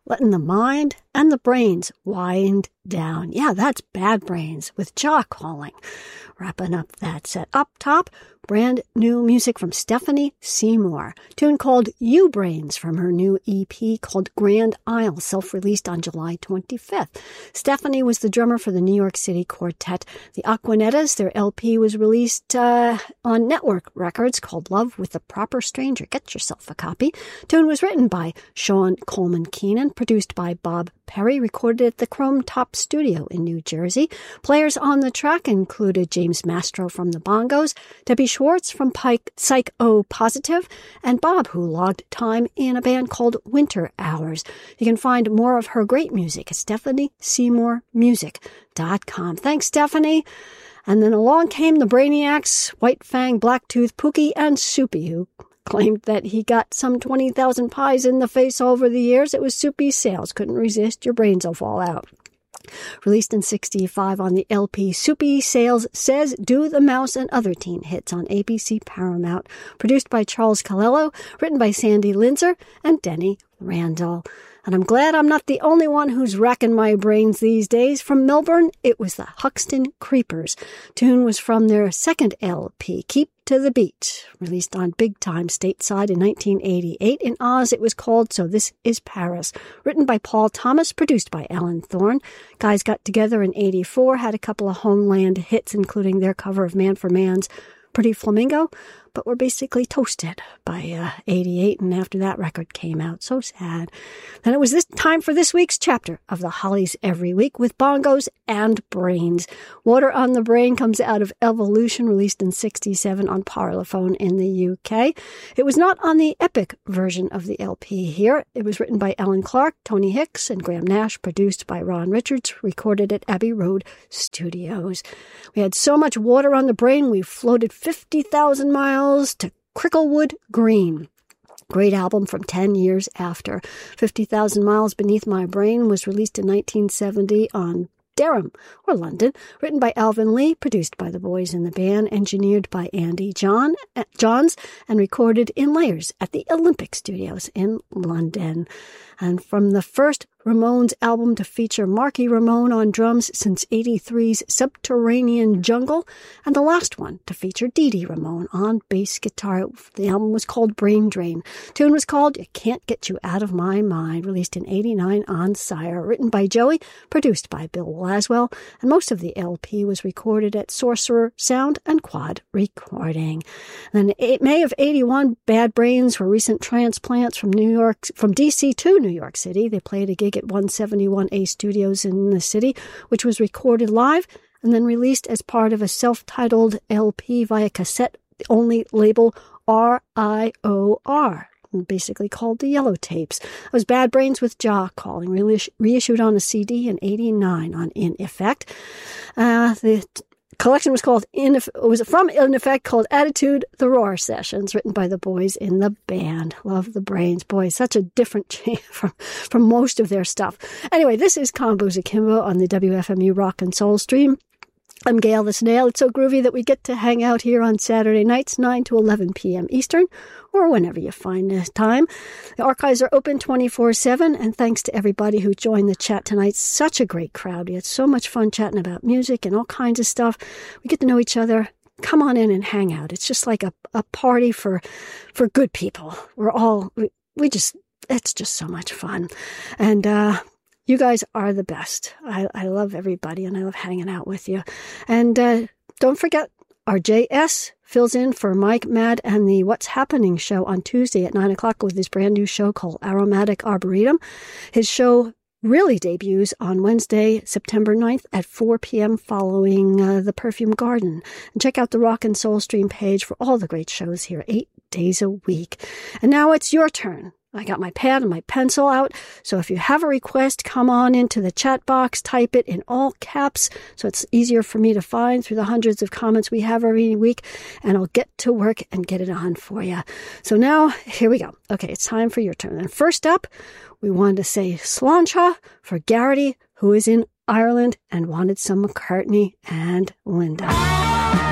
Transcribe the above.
letting the mind and the brains wind down. Yeah, that's Bad Brains with Jaw Calling. Wrapping up that set. Up top, brand new music from Stephanie Seymour. Tune called You Brains from her new EP called Grand Isle, self-released on July 25th. Stephanie was the drummer for the New York City quartet The Aquanettas. Their LP was released on Network Records called Love with the Proper Stranger. Get yourself a copy. Tune was written by Sean Coleman Keenan, produced by Bob Perry, recorded at the Chrome Top Studio in New Jersey. Players on the track included James Mastro from the bongos, Debbie Schwartz from Psycho Positive, and Bob, who logged time in a band called Winter Hours. You can find more of her great music at StephanieSeymourMusic.com. Thanks, Stephanie. And then along came the Brainiacs, White Fang, Blacktooth, Pookie, and Soupy, who claimed that he got some 20,000 pies in the face over the years. It was Soupy's sales. Couldn't resist. Your brains will fall out. Released in 1965 on the LP, Soupy Sales Says Do the Mouse and Other Teen Hits on ABC Paramount. Produced by Charles Calello, written by Sandy Linzer and Denny Randall. And I'm glad I'm not the only one who's racking my brains these days. From Melbourne, it was the Huxton Creepers. Tune was from their second LP, Keep to the Beat, released on Big Time Stateside in 1988. In Oz, it was called So This Is Paris. Written by Paul Thomas, produced by Alan Thorne. Guys got together in 1984, had a couple of homeland hits, including their cover of Man for Man's Pretty Flamingo, but were basically toasted by 1988, and after that record came out. So sad. Then it was this time for this week's chapter of the Hollies Every Week with bongos and brains. Water on the Brain comes out of Evolution, released in 1967 on Parlophone in the UK. It was not on the Epic version of the LP here. It was written by Ellen Clark, Tony Hicks, and Graham Nash, produced by Ron Richards, recorded at Abbey Road Studios. We had so much water on the brain, we floated 50,000 miles to Cricklewood Green. Great album from 10 years after. 50,000 Miles Beneath My Brain was released in 1970 on Durham or London, written by Alvin Lee, produced by the boys in the band, engineered by Andy Johns, and recorded in layers at the Olympic Studios in London. And from the first Ramones album to feature Marky Ramone on drums since 1983's Subterranean Jungle, and the last one to feature Dee Dee Ramone on bass guitar. The album was called Brain Drain. Tune was called You Can't Get You Out of My Mind, released in 1989 on Sire, written by Joey, produced by Bill Laswell, and most of the LP was recorded at Sorcerer Sound and Quad Recording. Then in May of 1981, Bad Brains were recent transplants from DC to New York City. They played a gig at 171A Studios in the city, which was recorded live and then released as part of a self-titled LP via cassette-only label RIOR, basically called the Yellow Tapes. It was Bad Brains with Jaw Calling, reissued on a CD in 1989 on In Effect. The collection was called from In Effect, called Attitude, The Roar Sessions, written by the boys in the band. Love the Brains. Boy, such a different change from most of their stuff. Anyway, this is Combos Akimbo on the WFMU Rock and Soul stream. I'm Gail the Snail. It's so groovy that we get to hang out here on Saturday nights, 9 to 11 p.m. Eastern, or whenever you find the time. The archives are open 24/7, and thanks to everybody who joined the chat tonight. Such a great crowd. We had so much fun chatting about music and all kinds of stuff. We get to know each other. Come on in and hang out. It's just like a party for good people. It's just so much fun. And, you guys are the best. I love everybody, and I love hanging out with you. And don't forget, our JS fills in for Mike Mad and the What's Happening show on Tuesday at 9 o'clock with his brand new show called Aromatic Arboretum. His show really debuts on Wednesday, September 9th at 4 p.m. following the Perfume Garden. And check out the Rock and Soul Stream page for all the great shows here, 8 days a week. And now it's your turn. I got my pad and my pencil out, so if you have a request, come on into the chat box, type it in all caps so it's easier for me to find through the hundreds of comments we have every week, and I'll get to work and get it on for you. So now, here we go. Okay, it's time for your turn. And first up, we wanted to say Sláinte for Garrity, who is in Ireland and wanted some McCartney and Linda.